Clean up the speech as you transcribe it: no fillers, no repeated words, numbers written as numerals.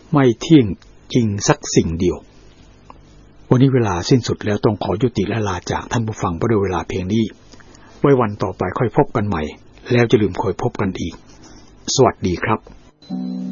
ไม่เที่ยงจริงสักสิ่งเดียววันนี้เวลาสิ้นสุดแล้วต้องขอยุติและลาจากท่านผู้ฟังเพราะด้วยเวลาเพียงนี้ไว้วันต่อไปค่อยพบกันใหม่แล้วจะลืมคอยพบกันอีกสวัสดีครับ